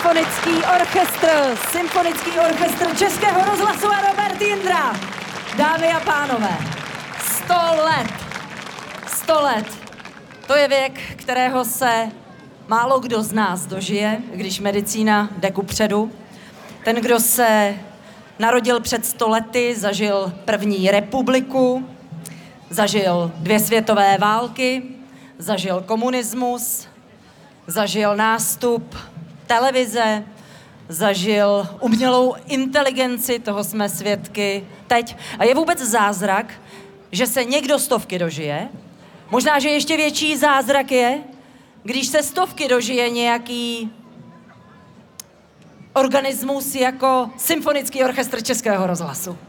Symfonický orchestr Českého rozhlasu a Robert Jindra. Dámy a pánové, 100 let. To je věk, kterého se málo kdo z nás dožije, když medicína jde kupředu. Ten, kdo se narodil před 100 lety, zažil první republiku, zažil 2 světové války, zažil komunismus, zažil nástup televize, zažil umělou inteligenci, toho jsme svědky teď. A je vůbec zázrak, že se někdo 100 dožije. Možná, že ještě větší zázrak je, když se 100 dožije nějaký organismus jako Symfonický orchestr Českého rozhlasu.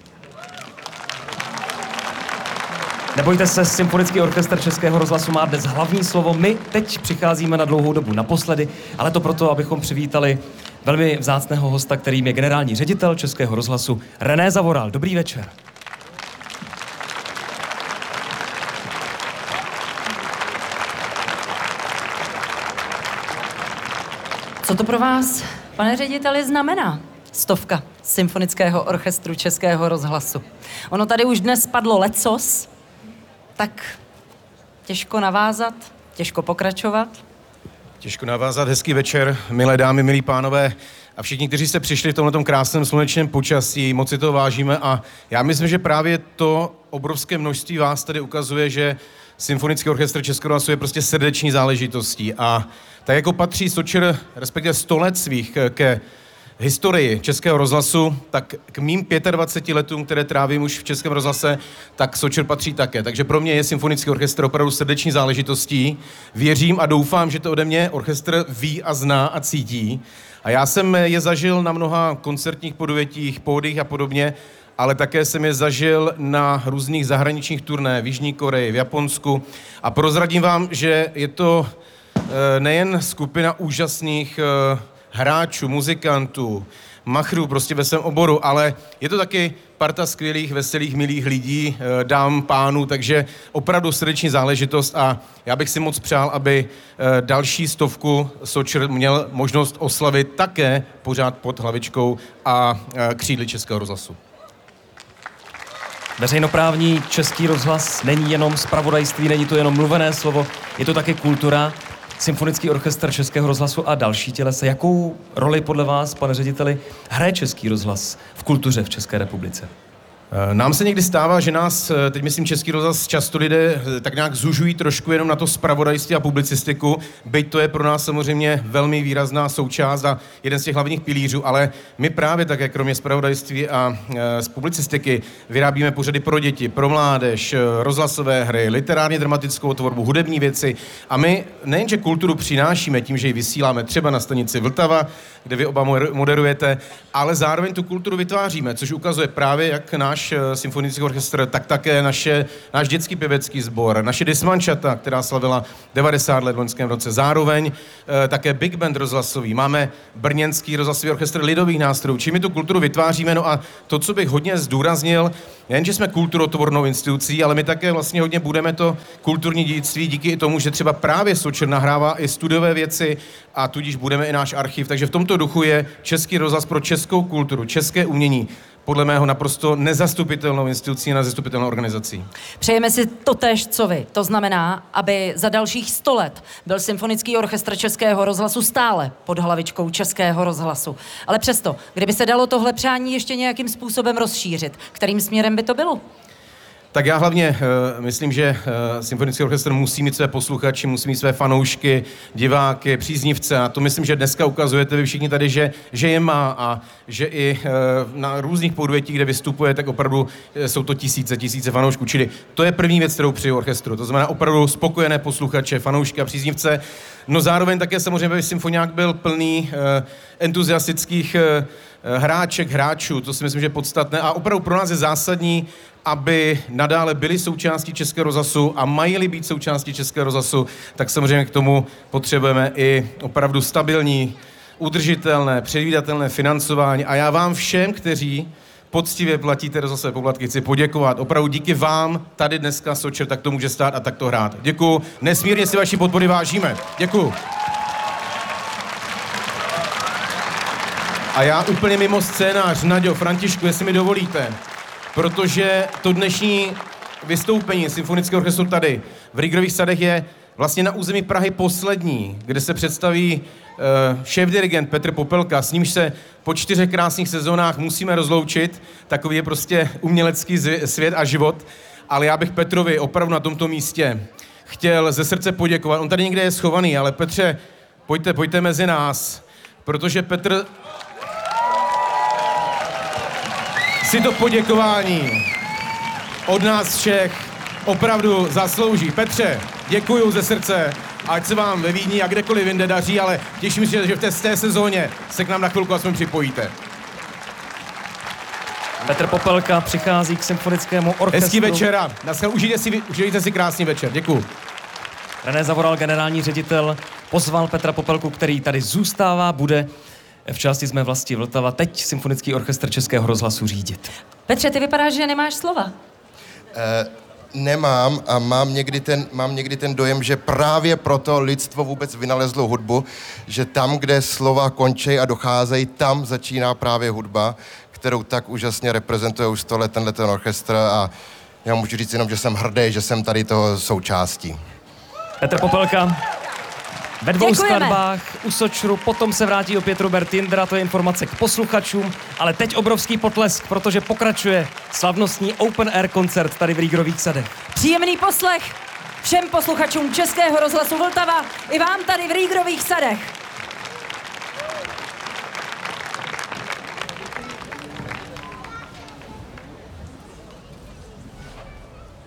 Nebojte se, Symfonický orchestr Českého rozhlasu má dnes hlavní slovo. My teď přicházíme na dlouhou dobu naposledy, ale to proto, abychom přivítali velmi vzácného hosta, kterým je generální ředitel Českého rozhlasu René Zavoral. Dobrý večer. Co to pro vás, pane řediteli, znamená 100 Symfonického orchestru Českého rozhlasu? Ono tady už dnes padlo lecos, tak těžko navázat, těžko pokračovat. Těžko navázat, hezký večer, milé dámy, milí pánové a všichni, kteří jste přišli v tomto krásném slunečném počasí, moc si to vážíme a já myslím, že právě to obrovské množství vás tady ukazuje, že Symfonický orchestr Českého rozhlasu je prostě srdeční záležitostí a tak jako patří Sočer, respektive 100 let svých ke historii Českého rozhlasu, tak k mým 25 letům, které trávím už v Českém rozhlase, tak Sočer patří také. Takže pro mě je Symfonický orchestr opravdu srdeční záležitostí. Věřím a doufám, že to ode mě orchestr ví a zná a cítí. A já jsem je zažil na mnoha koncertních podujetích, pódiích a podobně, ale také jsem je zažil na různých zahraničních turné v Jižní Koreji, v Japonsku. A prozradím vám, že je to nejen skupina úžasných hráčů, muzikantů, machrů prostě ve svém oboru, ale je to taky parta skvělých, veselých, milých lidí, dám, pánů, takže opravdu srdeční záležitost a já bych si moc přál, aby další 100 Sočer měl možnost oslavit také pořád pod hlavičkou a křídly Českého rozhlasu. Veřejnoprávní Český rozhlas není jenom zpravodajství, není to jenom mluvené slovo, je to také kultura. Symfonický orchestr Českého rozhlasu a další tělesa. Jakou roli podle vás, pane řediteli, hraje Český rozhlas v kultuře v České republice? Nám se někdy stává, že nás, teď myslím Český rozhlas, často lidé tak nějak zužují trošku jenom na to zpravodajství a publicistiku, byť to je pro nás samozřejmě velmi výrazná součást a jeden z těch hlavních pilířů, ale my právě také kromě zpravodajství a z publicistiky vyrábíme pořady pro děti, pro mládež, rozhlasové hry, literárně dramatickou tvorbu, hudební věci a my nejenže kulturu přinášíme tím, že ji vysíláme třeba na stanici Vltava, kde vy oba moderujete, ale zároveň tu kulturu vytváříme, což ukazuje právě jak náš Symfonický orchestr, tak také náš dětský pěvecký sbor, naše Dismančata, která slavila 90 let v loňském roce. Zároveň také Big Band rozhlasový. Máme brněnský rozhlasový orchestr lidových nástrojů. Čím my tu kulturu vytváříme, no a to, co bych hodně zdůraznil, nejenže jsme kulturotvornou institucí, ale my také vlastně hodně budeme to kulturní dědictví díky i tomu, že třeba právě Sočer nahrává i studiové věci a tudíž budeme i náš archiv. Takže v tomto duchu je Český rozhlas pro českou kulturu, české umění podle mého naprosto nezastupitelnou institucí a nezastupitelnou organizací. Přejeme si totéž, co vy. To znamená, aby za dalších 100 let byl Symfonický orchestr Českého rozhlasu stále pod hlavičkou Českého rozhlasu. Ale přesto, kdyby se dalo tohle přání ještě nějakým způsobem rozšířit, kterým směrem by to bylo? Tak já hlavně myslím, že Symfonický orchestr musí mít své posluchači, musí mít své fanoušky, diváky, příznivce a to myslím, že dneska ukazujete vy všichni tady, že je má a že i na různých podujetích, kde vystupuje, tak opravdu jsou to tisíce fanoušků. Čili to je první věc, kterou přeju orchestru. To znamená opravdu spokojené posluchače, fanoušky a příznivce. No zároveň také samozřejmě by symfoniák byl plný entuziastických hráčů, to si myslím, že je podstatné a opravdu pro nás je zásadní, aby nadále byli součástí Českého rozhlasu a mají-li být součástí Českého rozhlasu, tak samozřejmě k tomu potřebujeme i opravdu stabilní, udržitelné, předvídatelné financování a já vám všem, kteří poctivě platíte rozhlasové poplatky, chci poděkovat. Opravdu díky vám tady dneska Sočer tak to může stát a tak to hrát. Děkuju, nesmírně si vaši podpory vážíme. Děkuju. A já úplně mimo scénář, Naďo, Františku, jestli mi dovolíte, protože to dnešní vystoupení symfonického orchestru tady v Rígerových sadech je vlastně na území Prahy poslední, kde se představí šéf-dirigent Petr Popelka, s nímž se po 4 krásných sezónách musíme rozloučit, takový je prostě umělecký svět a život, ale já bych Petrovi opravdu na tomto místě chtěl ze srdce poděkovat. On tady někde je schovaný, ale Petře, pojďte mezi nás, protože Petr si to poděkování od nás všech opravdu zaslouží. Petře, děkuju ze srdce, ať se vám ve Vídni a kdekoliv jinde daří, ale těším se, že v té sezóně se k nám na chvilku aspoň připojíte. Petr Popelka přichází k symfonickému orchestru. Hezký večer a užijte si krásný večer. Děkuju. René Zavoral, generální ředitel, pozval Petra Popelku, který tady zůstává, bude v části z mé vlasti Vltava teď symfonický orchestr Českého rozhlasu řídit. Petře, ty vypadáš, že nemáš slova. Nemám a mám někdy ten dojem, že právě proto lidstvo vůbec vynalezlo hudbu, že tam, kde slova končí a docházejí, tam začíná právě hudba, kterou tak úžasně reprezentuje už 100 let tenhle orchestr a já můžu říct jenom, že jsem hrdý, že jsem tady toho součástí. Petr Popelka ve 2 Děkujeme. skladbách u Sočru, potom se vrátí opět Robert Jindra, to je informace k posluchačům, ale teď obrovský potlesk, protože pokračuje slavnostní open air koncert tady v Rígerových sadech. Příjemný poslech všem posluchačům Českého rozhlasu Vltava i vám tady v Rígerových sadech.